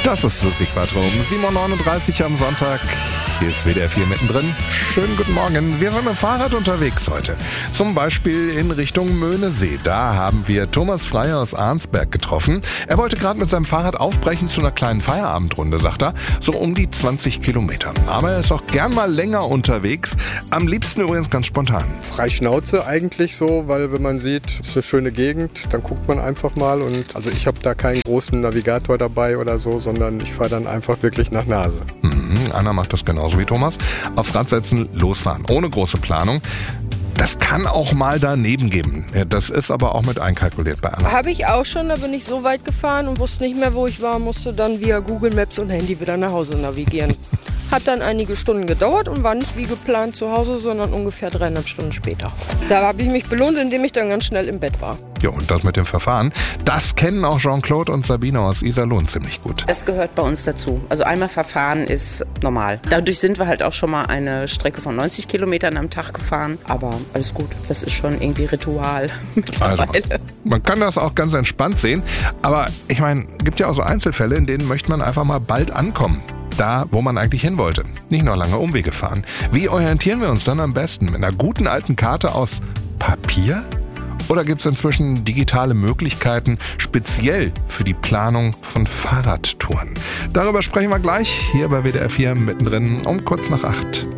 Das ist Susi Quattro. 7.39 Uhr am Sonntag. Hier ist WDR 4 mittendrin. Schönen guten Morgen. Wir sind mit dem Fahrrad unterwegs heute. Zum Beispiel in Richtung Möhnesee. Da haben wir Thomas Freier aus Arnsberg getroffen. Er wollte gerade mit seinem Fahrrad aufbrechen zu einer kleinen Feierabendrunde, sagt er. So um die 20 Kilometer. Aber er ist auch gern mal länger unterwegs. Am liebsten übrigens ganz spontan. Frei Schnauze eigentlich so, weil wenn man sieht, es ist eine schöne Gegend, dann guckt man einfach mal. Und also ich habe da keinen großen Navigator dabei oder so, sondern ich fahre dann einfach wirklich nach Nase. Anna macht das genauso wie Thomas. Aufs Rad setzen, losfahren. Ohne große Planung. Das kann auch mal daneben gehen. Das ist aber auch mit einkalkuliert bei Anna. Habe ich auch schon, da bin ich so weit gefahren und wusste nicht mehr, wo ich war, musste dann via Google Maps und Handy wieder nach Hause navigieren. Hat dann einige Stunden gedauert und war nicht wie geplant zu Hause, sondern ungefähr 3,5 Stunden später. Da habe ich mich belohnt, indem ich dann ganz schnell im Bett war. Ja, und das mit dem Verfahren, das kennen auch Jean-Claude und Sabine aus Iserlohn ziemlich gut. Das gehört bei uns dazu. Also einmal verfahren ist normal. Dadurch sind wir halt auch schon mal eine Strecke von 90 Kilometern am Tag gefahren. Aber alles gut, das ist schon irgendwie Ritual mittlerweile. Also, man kann das auch ganz entspannt sehen. Aber ich meine, gibt ja auch so Einzelfälle, in denen möchte man einfach mal bald ankommen. Da, wo man eigentlich hin wollte. Nicht noch lange Umwege fahren. Wie orientieren wir uns dann am besten? Mit einer guten alten Karte aus Papier? Oder gibt es inzwischen digitale Möglichkeiten, speziell für die Planung von Fahrradtouren? Darüber sprechen wir gleich hier bei WDR 4 mittendrin um kurz nach 8.